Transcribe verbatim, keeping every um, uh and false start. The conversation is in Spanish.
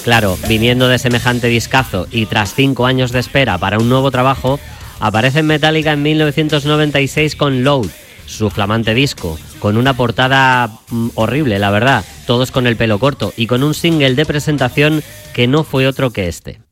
Claro, viniendo de semejante discazo y tras cinco años de espera para un nuevo trabajo, aparece en Metallica en mil novecientos noventa y seis con Load, su flamante disco, con una portada mm, horrible, la verdad, todos con el pelo corto y con un single de presentación que no fue otro que este.